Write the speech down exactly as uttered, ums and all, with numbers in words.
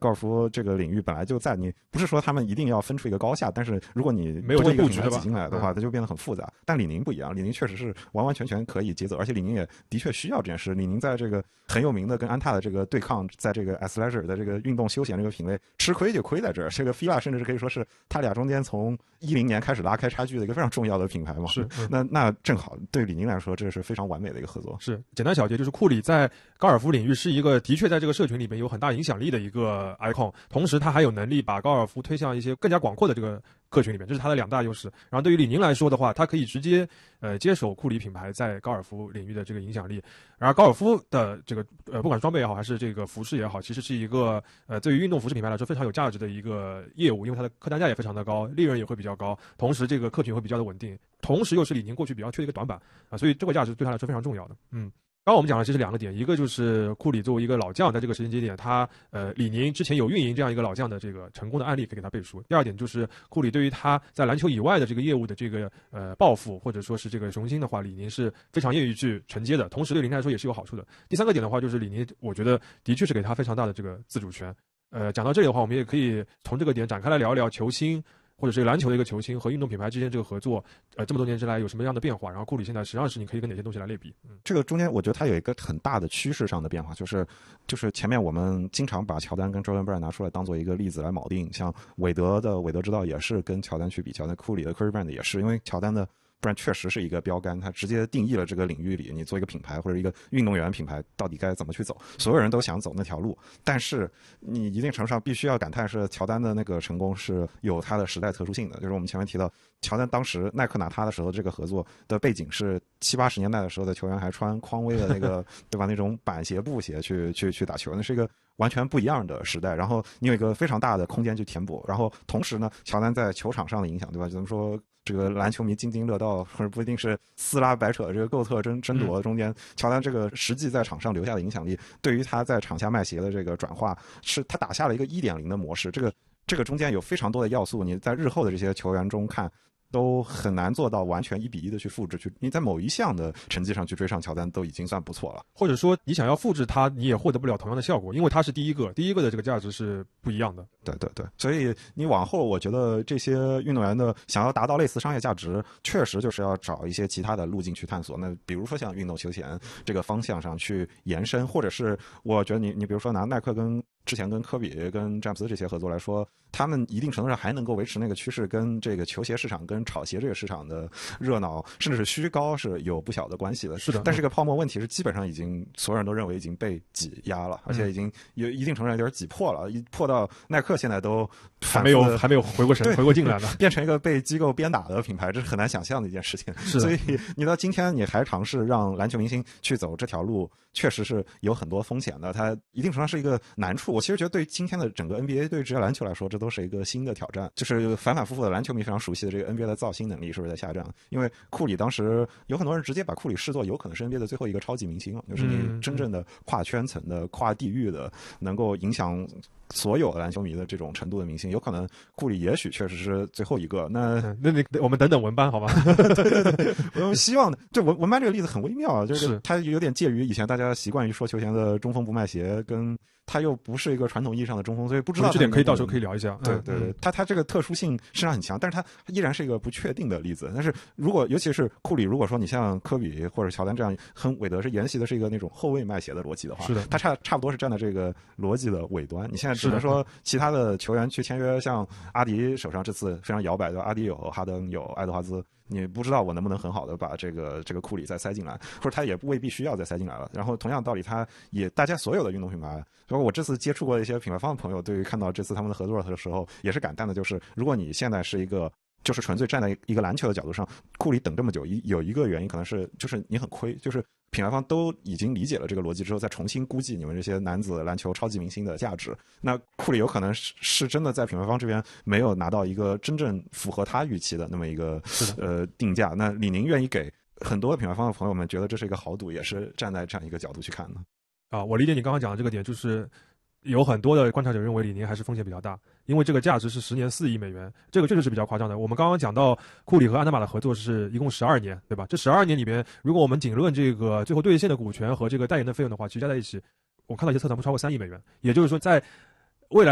高尔夫这个领域本来就在，你不是说他们一定要分出一个高下，但是如果你没有这布局挤进来的话，它就变得很复杂。但李宁不一样，李宁确实是完完全全可以接走，而且李宁也的确需要这件事。李宁在这个很有名的跟安踏的这个对抗，在这个 athleisure 的这个运动休闲这个品类吃亏就亏在这儿。这个 F I L A 甚至是可以说是他俩中间从一零年开始拉开差距的一个非常重要的品牌嘛。 是， 嗯、那那正好对李宁来说，这是非常完美的一个合作。 是，简单小结就是库里在高尔夫领域是一个的确在这个社群里面有很大影响力的一个 icon， 同时他还有能力把高尔夫推向一些更加广阔的这个客群里面，这是他的两大优势。然后对于李宁来说的话，他可以直接呃接手库里品牌在高尔夫领域的这个影响力。然后高尔夫的这个呃不管是装备也好，还是这个服饰也好，其实是一个呃对于运动服饰品牌来说非常有价值的一个业务，因为它的客单价也非常的高，利润也会比较高，同时这个客群会比较的稳定，同时又是李宁过去比较缺的一个短板啊，所以这个价值对他来说非常重要的。嗯。刚刚我们讲的其实两个点，一个就是库里作为一个老将，在这个时间节点，他呃李宁之前有运营这样一个老将的这个成功的案例可以给他背书。第二点就是库里对于他在篮球以外的这个业务的这个呃抱负或者说是这个雄心的话，李宁是非常愿意去承接的，同时对李宁来说也是有好处的。第三个点的话，就是李宁我觉得的确是给他非常大的这个自主权。呃，讲到这里的话，我们也可以从这个点展开来聊一聊球星。或者是篮球的一个球星和运动品牌之间这个合作，呃，这么多年之来有什么样的变化？然后库里现在实际上是你可以跟哪些东西来类比？嗯， 这个中间我觉得它有一个很大的趋势上的变化，就是就是前面我们经常把乔丹跟 Jordan Brand 拿出来当做一个例子来锚定，像韦德的韦德之道也是跟乔丹去比较，那库里的 Curry Brand 也是，因为乔丹的不然确实是一个标杆，它直接定义了这个领域里你做一个品牌或者一个运动员品牌到底该怎么去走，所有人都想走那条路，但是你一定程度上必须要感叹是乔丹的那个成功是有他的时代特殊性的，就是我们前面提到乔丹当时耐克拿他的时候，这个合作的背景是七八十年代的时候的球员还穿匡威的那个对吧那种板鞋布鞋去去去打球，那是一个完全不一样的时代，然后你有一个非常大的空间去填补，然后同时呢乔丹在球场上的影响对吧，怎么说这个篮球迷津津乐道，或者不一定是撕拉白扯这个构特争争夺中间，乔丹这个实际在场上留下的影响力，对于他在场下卖鞋的这个转化，是他打下了一个 一点零 的模式。这个这个中间有非常多的要素，你在日后的这些球员中看都很难做到完全一比一的去复制，去你在某一项的成绩上去追上乔丹都已经算不错了， 或者说你想要复制他，你也获得不了同样的效果，因为他是第一个，第一个的这个价值是不一样的。 对对对，所以你往后我觉得这些运动员的想要达到类似商业价值，确实就是要找一些其他的路径去探索。那比如说像运动休闲这个方向上去延伸，或者是我觉得你你比如说拿耐克跟之前跟科比跟詹姆斯这些合作来说，他们一定程度上还能够维持那个趋势，跟这个球鞋市场跟炒鞋这个市场的热闹甚至是虚高是有不小的关系的。 是的， 但是这个泡沫问题是基本上已经所有人都认为已经被挤压了，而且已经有一定程度上有点挤破了，一破到耐克现在都还没有还没有回过神回过劲来呢， 变成一个被机构鞭打的品牌，这是很难想象的一件事情。 是， 所以你到今天你还尝试让篮球明星去走这条路，确实是有很多风险的，它一定程度上是一个难处。我其实觉得对今天的整个 N B A 对职业篮球来说，这都是一个新的挑战，就是反反复复的篮球迷非常熟悉的这个 N B A 的造星能力是不是在下降？因为库里当时有很多人直接把库里视作有可能是 N B A 的最后一个超级明星，就是你真正的跨圈层的、跨地域的，能够影响所有的篮球迷的这种程度的明星，有可能库里也许确实是最后一个。那那你我们等等文班好吧？ 对对对，我们希望这文文班这个例子很微妙啊，就是他有点介于以前大家习惯于说球鞋的中锋不卖鞋，跟他又不是一个传统意义上的中锋，所以不知道这点可以到时候可以聊一下。 对对对，他他这个特殊性实际上很强，但是他依然是一个不确定的例子。但是如果尤其是库里，如果说你像科比或者乔丹这样和韦德是沿袭的是一个那种后卫卖鞋的逻辑的话， 是的， 他差差不多是站在这个逻辑的尾端。你现在只能说其他的球员去签约，像阿迪手上这次非常摇摆的，阿迪有哈登有爱德华兹。你不知道我能不能很好的把这个这个库里再塞进来，或者他也未必需要再塞进来了。然后同样道理，他也大家所有的运动品牌，包括我这次接触过的一些品牌方的朋友，对于看到这次他们的合作的时候，也是感叹的，就是如果你现在是一个就是纯粹站在一个篮球的角度上，库里等这么久，一有一个原因可能是就是你很亏，就是品牌方都已经理解了这个逻辑之后，再重新估计你们这些男子篮球超级明星的价值。那库里有可能是是真的在品牌方这边没有拿到一个真正符合他预期的那么一个呃定价。那李宁愿意给很多品牌方的朋友们觉得这是一个豪赌，也是站在这样一个角度去看的。 啊，我理解你刚刚讲的这个点，就是有很多的观察者认为李宁还是风险比较大，因为这个价值是十年四亿美元，这个确实是比较夸张的。我们刚刚讲到库里和安德玛的合作是一共十二年，对吧？这十二年里边，如果我们仅论这个最后兑现的股权和这个代言的费用的话，其实加在一起，我看到一些测算不超过三亿美元。也就是说，在